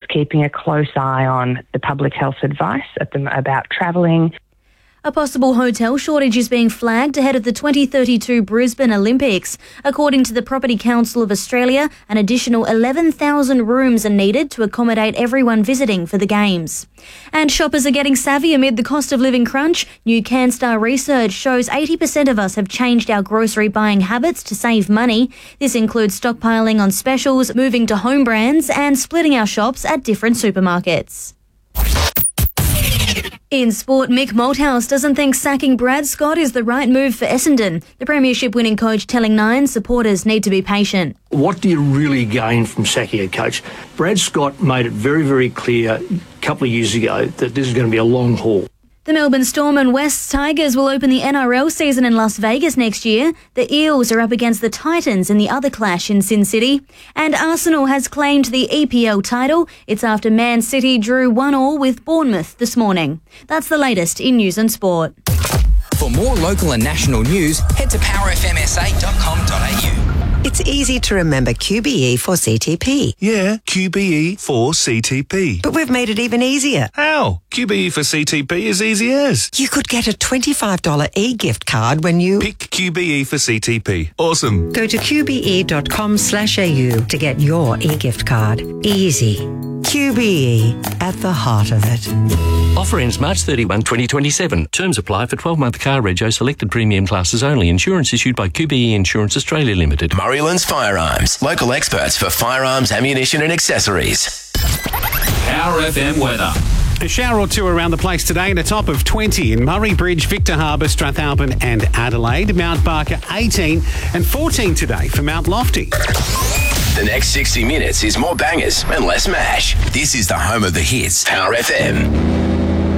keeping a close eye on the public health advice about travelling. A possible hotel shortage is being flagged ahead of the 2032 Brisbane Olympics. According to the Property Council of Australia, an additional 11,000 rooms are needed to accommodate everyone visiting for the Games. And shoppers are getting savvy amid the cost of living crunch. New CanStar research shows 80% of us have changed our grocery buying habits to save money. This includes stockpiling on specials, moving to home brands and splitting our shops at different supermarkets. In sport, Mick Malthouse doesn't think sacking Brad Scott is the right move for Essendon. The premiership-winning coach telling Nine supporters need to be patient. What do you really gain from sacking a coach? Brad Scott made it very, very clear a couple of years ago that this is going to be a long haul. The Melbourne Storm and West Tigers will open the NRL season in Las Vegas next year. The Eels are up against the Titans in the other clash in Sin City. And Arsenal has claimed the EPL title. It's after Man City drew 1-1 with Bournemouth this morning. That's the latest in news and sport. For more local and national news, head to powerfmsa.com.au. It's easy to remember QBE for CTP. Yeah, QBE for CTP. But we've made it even easier. How? QBE for CTP is easy as. You could get a $25 e-gift card when you pick QBE for CTP. Awesome. Go to qbe.com/au to get your e-gift card. Easy. QBE, at the heart of it. Offer ends March 31, 2027. Terms apply for 12-month car rego selected premium classes only. Insurance issued by QBE Insurance Australia Limited. Murraylands Firearms. Local experts for firearms, ammunition and accessories. Power FM weather. A shower or two around the place today and a top of 20 in Murray Bridge, Victor Harbour, Strathalbyn and Adelaide. Mount Barker 18 and 14 today for Mount Lofty. The next 60 minutes is more bangers and less mash. This is the home of the hits. Power FM.